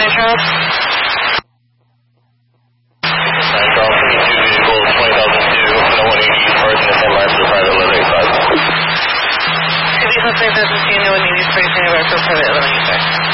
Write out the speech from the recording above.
Charles. 9 Charles, 32 vehicles, 20,002, no 180 East First, and 10 miles to the private 1185. Two vehicles, 20,002, no 180 East First, and for private 1185.